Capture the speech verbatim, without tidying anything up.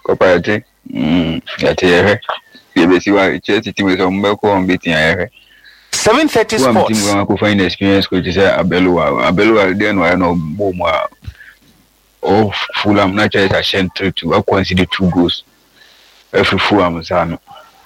Corporate. Mm, yate here. Yebesi wa Chelsea team so mbeko on beating here. seven thirty Sports. Sports. Team going to find experience coach say Abelua. Abelua then we no boom of Fulham not just a sent to I consider two goals. Every Fulham sano.